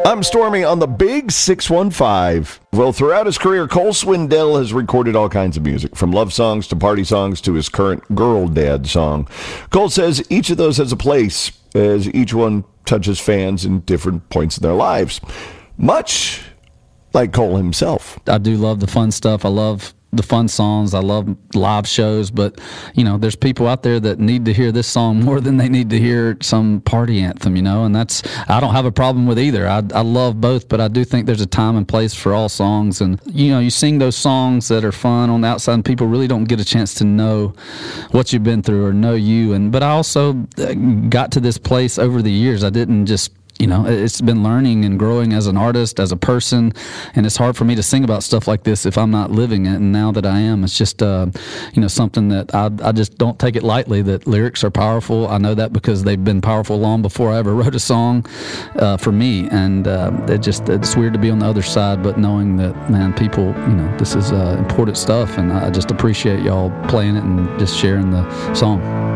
I'm Stormy on the Big 615. Well, throughout his career, Cole Swindell has recorded all kinds of music, from love songs to party songs to his current Girl Dad song. Cole says each of those has a place, as each one touches fans in different points of their lives, much like Cole himself. I do love the fun stuff. I love the fun songs. I love live shows, but there's people out there that need to hear this song more than they need to hear some party anthem, and I don't have a problem with either. I love both, but I do think there's a time and place for all songs. And you sing those songs that are fun on the outside, and people really don't get a chance to know what you've been through or know you. But I also got to this place over the years. I didn't just it's been learning and growing as an artist, as a person, and it's hard for me to sing about stuff like this if I'm not living it. And now that I am, it's just, something that I just don't take it lightly, that lyrics are powerful. I know that because they've been powerful long before I ever wrote a song for me. And it's weird to be on the other side, but knowing that, man, people, this is important stuff. And I just appreciate y'all playing it and just sharing the song.